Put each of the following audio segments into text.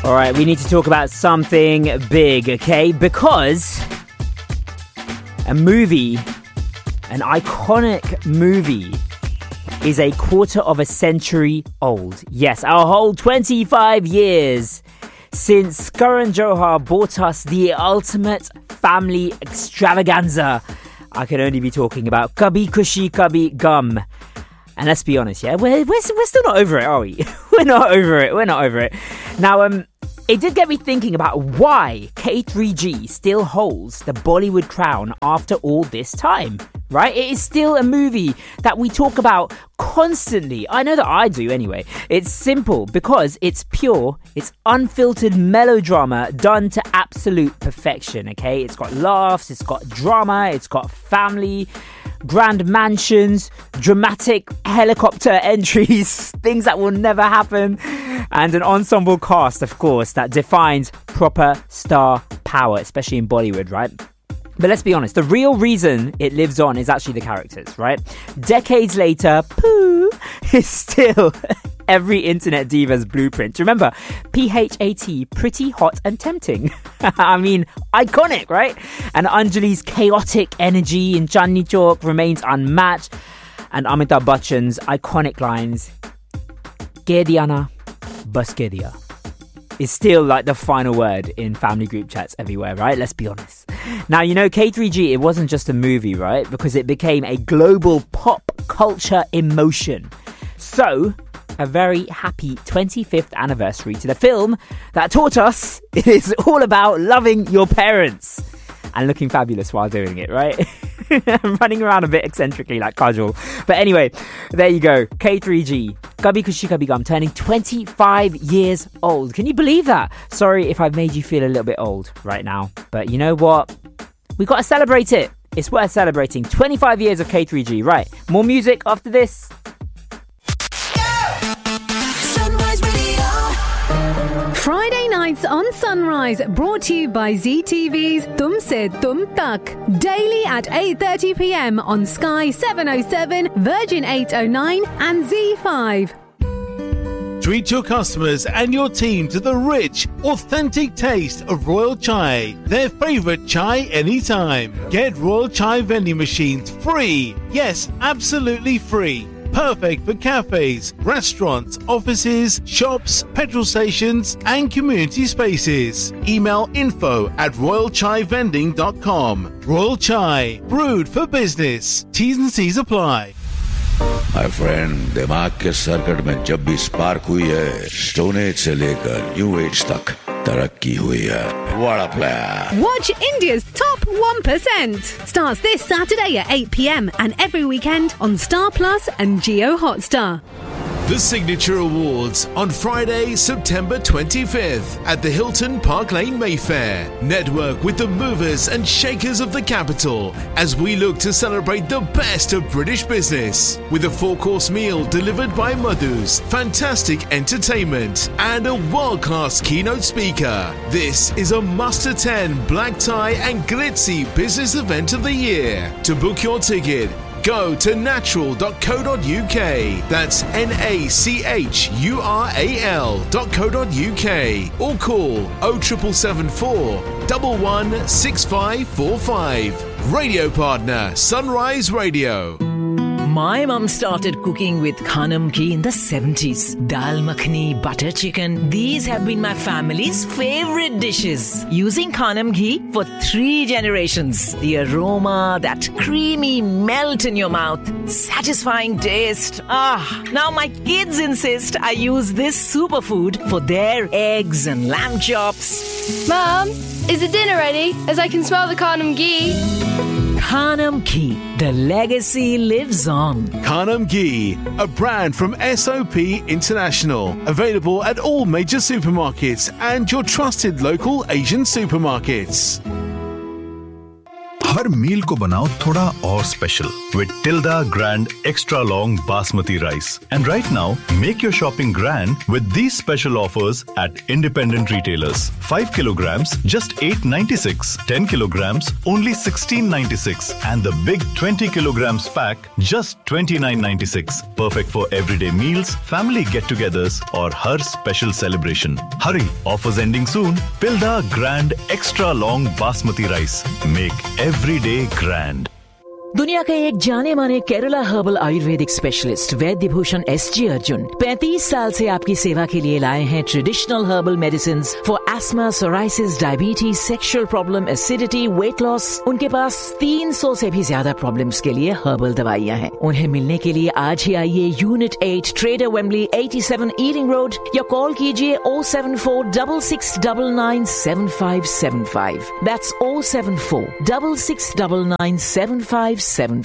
All right, we need to talk about something big, okay? Because a movie, an iconic movie, is a quarter of a century old. Yes, our whole 25 years since Karan Johar brought us the ultimate family extravaganza. I can only be talking about Kabhi Khushi Kabhi Gum. And let's be honest, yeah, we're still not over it, are we? We're not over it. Now, it did get me thinking about why K3G still holds the Bollywood crown after all this time, right? It is still a movie that we talk about constantly. I know that I do anyway. It's simple because it's pure, it's unfiltered melodrama done to absolute perfection, okay? It's got laughs, it's got drama, it's got family, grand mansions, dramatic helicopter entries, things that will never happen, and an ensemble cast, of course, that defines proper star power, especially in Bollywood, right? But let's be honest, the real reason it lives on is actually the characters, right? Decades later, Pooh is still every internet diva's blueprint. Remember, PHAT, pretty, hot and tempting. I mean, iconic, right? And Anjali's chaotic energy in Chandni Chowk remains unmatched. And Amitabh Bachchan's iconic lines, "Keh diya na, bas keh diya," is still like the final word in family group chats everywhere, right? Let's be honest. Now, you know, K3G, it wasn't just a movie, right? Because it became a global pop culture emotion. So, a very happy 25th anniversary to the film that taught us it is all about loving your parents and looking fabulous while doing it, right? Running around a bit eccentrically like Kajol. But anyway, there you go. K3G, Kabhi Khushi Kabhi Gum, turning 25 years old. Can you believe that? Sorry if I've made you feel a little bit old right now. But you know what? We got to celebrate it. It's worth celebrating. 25 years of K3G. Right. More music after this. Friday nights on Sunrise, brought to you by ZTV's Tum Se Tum Tak. Daily at 8:30 p.m. on Sky 707, Virgin 809 and Z5. Treat your customers and your team to the rich, authentic taste of Royal Chai, their favourite chai anytime. Get Royal Chai vending machines free. Yes, absolutely free. Perfect for cafes, restaurants, offices, shops, petrol stations and community spaces. Email info@royalchaivending.com. Royal Chai, brewed for business. T's and C's apply. My friend, दिमाग के circuit में जब भी spark हुई है, stone age से लेकर new age तक तरक्की हुई है. What a player! Watch India's Top 1%. Starts this Saturday at 8 p.m. and every weekend on Star Plus and Jio Hotstar. The Signature Awards on Friday, September 25th at the Hilton Park Lane Mayfair. Network with the movers and shakers of the capital as we look to celebrate the best of British business with a 4-course meal delivered by Madhu's, fantastic entertainment and a world-class keynote speaker. This is a must-attend black tie and glitzy business event of the year. To book your ticket, go to natural.co.uk. That's NACHURAL.co.uk or call 07774 116545. Radio partner Sunrise Radio. My mum started cooking with Khanam Ghee in the 70s. Dal makhani, butter chicken. These have been my family's favorite dishes. Using Khanam Ghee for 3 generations. The aroma, that creamy melt in your mouth. Satisfying taste. Now my kids insist I use this superfood for their eggs and lamb chops. Mum, is the dinner ready? As I can smell the Khanam Ghee. Khanam Ghee, the legacy lives on. Khanam Ghee, a brand from SOP International. Available at all major supermarkets and your trusted local Asian supermarkets. हर मील को बनाओ थोड़ा और special with Tilda Grand Extra Long Basmati Rice. And right now, make your shopping grand with these special offers at independent retailers. 5 kilograms, just $8.96. 10 kilograms, only $16.96. And the big 20 kilograms pack, just $29.96. Perfect for everyday meals, family get-togethers, or her special celebration. Hurry, offers ending soon. Tilda Grand Extra Long Basmati Rice. Make every day grand. दुनिया के एक जाने माने Kerala herbal Ayurvedic specialist वैद्य Bhushan SG Arjun 35 साल से आपकी सेवा के लिए लाए हैं traditional herbal medicine for ESMA, psoriasis, diabetes, sexual problem, acidity, weight loss. उनके पास 300 से भी ज्यादा प्रॉब्लम्स के लिए हर्बल दवाइयां हैं। उन्हें मिलने के लिए आज ही आइए unit 8 trader Wembley 87 Ering road या कॉल कीजिए 074-6699-7575। That's 074-6699-7575।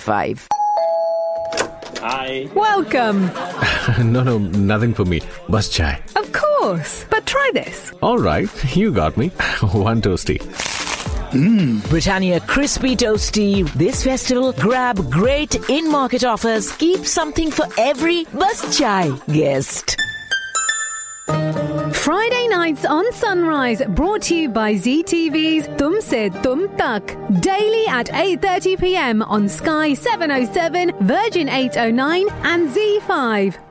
Hi. Welcome. No, nothing for me. Bus chai. Of course. But try this. All right, you got me. One toasty. Britannia Crispy Toasty. This festival, grab great in-market offers. Keep something for every bus chai guest. Friday nights on Sunrise, brought to you by ZTV's Tum Se Tum Tak. Daily at 8:30 p.m. on Sky 707, Virgin 809 and Z5.